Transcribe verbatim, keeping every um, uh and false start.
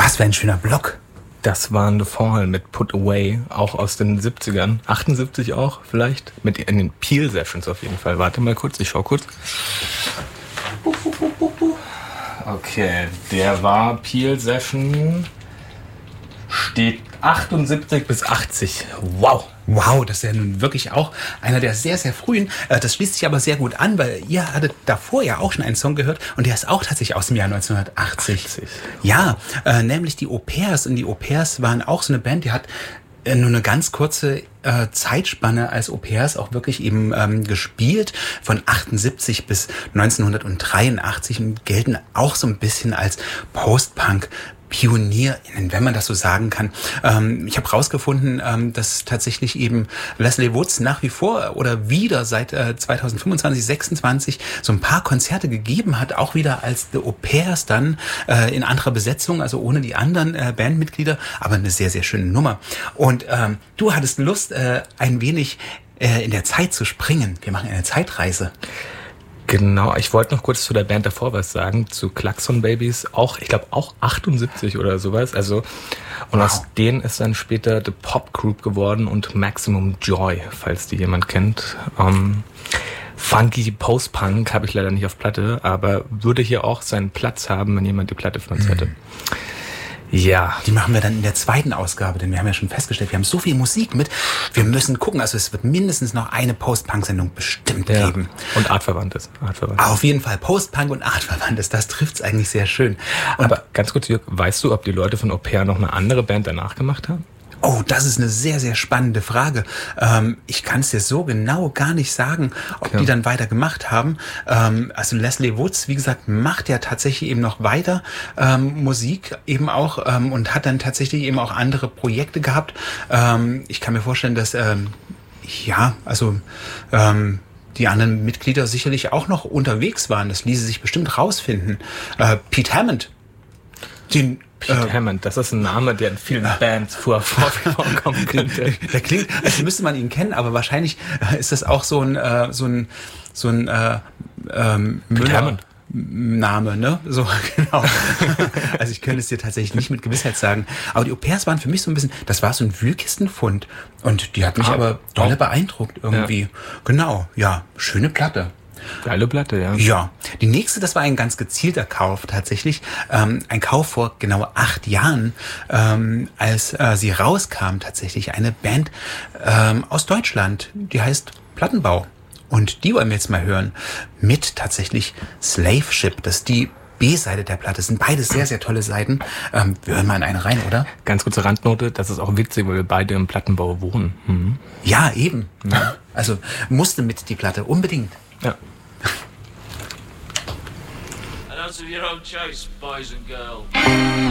Was für ein schöner Block. Das war The Fall mit Put Away, auch aus den siebzigern. achtundsiebzig auch vielleicht. Mit in den Peel Sessions auf jeden Fall. Warte mal kurz, ich schau kurz. Okay, der war Peel Session. Steht achtundsiebzig bis achtzig. Wow. Wow, das ist ja nun wirklich auch einer der sehr, sehr frühen. Das schließt sich aber sehr gut an, weil ihr hattet davor ja auch schon einen Song gehört und der ist auch tatsächlich aus dem Jahr neunzehnhundertachtzig. achtzig. Ja, äh, nämlich die Au-Pairs. Und die Au-Pairs waren auch so eine Band, die hat äh, nur eine ganz kurze äh, Zeitspanne als Au-Pairs auch wirklich eben ähm, gespielt, von achtundsiebzig bis neunzehnhundertdreiundachtzig und gelten auch so ein bisschen als Post-Punk PionierInnen, wenn man das so sagen kann. Ähm, ich habe rausgefunden, ähm, dass tatsächlich eben Leslie Woods nach wie vor oder wieder seit äh, zweitausendfünfundzwanzig, sechsundzwanzig so ein paar Konzerte gegeben hat, auch wieder als The Au-Pairs dann äh, in anderer Besetzung, also ohne die anderen äh, Bandmitglieder, aber eine sehr, sehr schöne Nummer. Und ähm, du hattest Lust, äh, ein wenig äh, in der Zeit zu springen. Wir machen eine Zeitreise. Genau, ich wollte noch kurz zu der Band davor was sagen, zu Klaxon Babies, auch, ich glaube auch achtundsiebzig oder sowas, also und wow. Aus denen ist dann später The Pop Group geworden und Maximum Joy, falls die jemand kennt. Ähm, funky Post-Punk habe ich leider nicht auf Platte, aber würde hier auch seinen Platz haben, wenn jemand die Platte von uns mhm. hätte. Ja. Die machen wir dann in der zweiten Ausgabe, denn wir haben ja schon festgestellt, wir haben so viel Musik mit. Wir müssen gucken, also es wird mindestens noch eine Post-Punk-Sendung bestimmt ja. geben. Und Artverwandtes. Artverwandtes. Auf jeden Fall, Post-Punk und Artverwandtes, das trifft's eigentlich sehr schön. Und aber ganz kurz, Jörg, weißt du, ob die Leute von Au-Pair noch eine andere Band danach gemacht haben? Oh, das ist eine sehr, sehr spannende Frage. Ähm, ich kann es dir so genau gar nicht sagen, ob okay. die dann weiter gemacht haben. Ähm, also Leslie Woods, wie gesagt, macht ja tatsächlich eben noch weiter ähm, Musik eben auch ähm, und hat dann tatsächlich eben auch andere Projekte gehabt. Ähm, ich kann mir vorstellen, dass, ähm, ja, also ähm, die anderen Mitglieder sicherlich auch noch unterwegs waren. Das ließe sich bestimmt rausfinden. Äh, Pete Hammond, den Pete äh, Hammond, das ist ein Name, der in vielen Bands vorkommen könnte. Der klingt, als müsste man ihn kennen, aber wahrscheinlich ist das auch so ein äh, so ein so ein äh, ähm, Pete Hammond. Name, ne? So, genau. Also ich könnte es dir tatsächlich nicht mit Gewissheit sagen. Aber die Au-Pairs waren für mich so ein bisschen, das war so ein Wühlkistenfund. Und die hat mich ah, aber dolle oh. beeindruckt irgendwie. Ja. Genau, ja, schöne Platte. Geile Platte, ja. Ja. Die nächste, das war ein ganz gezielter Kauf tatsächlich. Ähm, ein Kauf vor genau acht Jahren, ähm, als äh, sie rauskam tatsächlich. Eine Band ähm, aus Deutschland, die heißt Plattenbau. Und die wollen wir jetzt mal hören mit tatsächlich Slave Ship. Das ist die B-Seite der Platte. Das sind beide sehr, sehr tolle Seiten. Ähm, wir hören mal in eine rein, oder? Ganz kurze Randnote, das ist auch witzig, weil wir beide im Plattenbau wohnen. Mhm. Ja, eben. Ja. Also musste mit die Platte, unbedingt. Ja. And those of your own choice, boys and girls.